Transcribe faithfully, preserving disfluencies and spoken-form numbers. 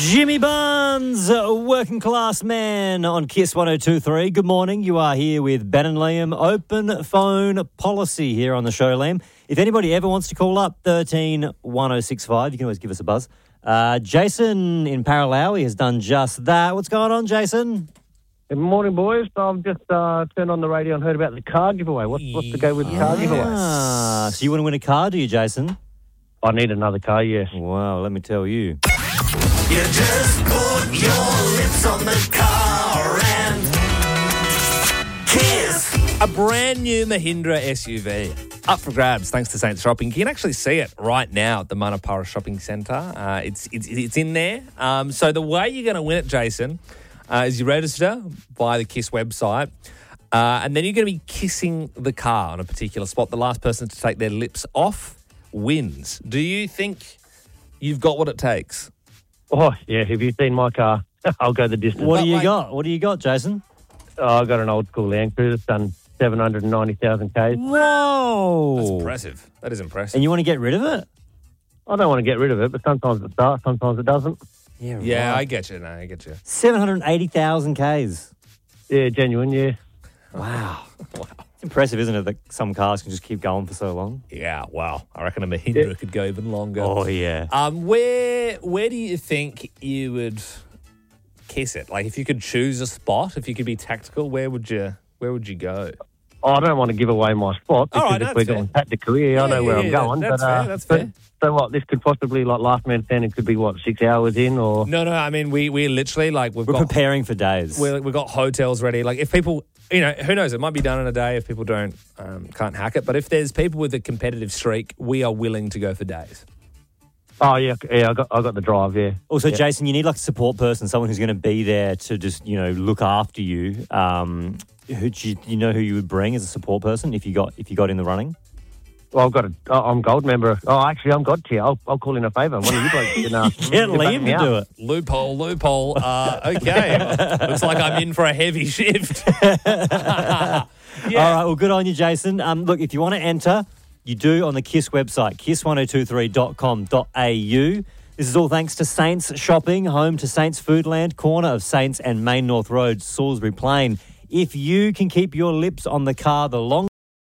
Jimmy Barnes, working class man on Kiss one oh two point three. Good morning. You are here with Ben and Liam. Open phone policy here on the show, Liam. If anybody ever wants to call up, thirteen one oh six five, you can always give us a buzz. Uh, Jason in Paralawi has done just that. What's going on, Jason? Good morning, boys. I've just uh, turned on the radio and heard about the car giveaway. What's, what's the go with the car giveaway? Ah, so you want to win a car, do you, Jason? I need another car, yes. Wow, let me tell you. You just put your lips on the car and kiss. A brand new Mahindra S U V up for grabs thanks to Saints Shopping. You can actually see it right now at the Manapara Shopping Centre. Uh, it's, it's it's in there. Um, so the way you're going to win it, Jason, uh, is you register via the KISS website, uh, and then you're going to be kissing the car on a particular spot. The last person to take their lips off wins. Do you think you've got what it takes? Oh, yeah, have you seen my car? I'll go the distance. What do you like- got? What do you got, Jason? Oh, I've got an old school Land Cruiser. It's done seven hundred ninety thousand Ks. Whoa. That's impressive. That is impressive. And you want to get rid of it? I don't want to get rid of it, but sometimes it starts, sometimes it doesn't. Yeah, yeah, I get you. No, I get you. seven hundred eighty thousand Ks. Yeah, genuine, yeah. Wow. It's impressive, isn't it, that some cars can just keep going for so long? Yeah, wow. I reckon a Mahindra Yeah. could go even longer. Oh, yeah. Um, where where do you think you would kiss it? Like, if you could choose a spot, if you could be tactical, where would you where would you go? Oh, I don't want to give away my spot because All right, if that's we're fair. going tactical, yeah, I Yeah, know where yeah, I'm yeah, going. that's but, uh, fair, that's but- fair. So what, this could possibly, like last man standing, could be, what, six hours in or... No, no. I mean, we we literally like we've We're got preparing for days. we we've got hotels ready. Like, if people, you know, who knows? It might be done in a day if people don't um, can't hack it. But if there's people with a competitive streak, we are willing to go for days. Oh, yeah, yeah, I got, I got the drive, yeah. Also, Yeah. Jason, you need like a support person, someone who's going to be there to just, you know, look after you. Um, who do you, you know who you would bring as a support person if you got if you got in the running? Well, I've got a, oh, I'm gold member. Oh, actually, I'm God tier. I'll, I'll call in a favour. One of you blokes can, uh, Get can back Liam me to out. do it. Loophole, loophole. Uh, okay, looks like I'm in for a heavy shift. All right, well, good on you, Jason. Um, look, if you want to enter, you do on the KISS website, kiss ten twenty-three dot com dot a u. This is all thanks to Saints Shopping, home to Saints Foodland, corner of Saints and Main North Road, Salisbury Plain. If you can keep your lips on the car the long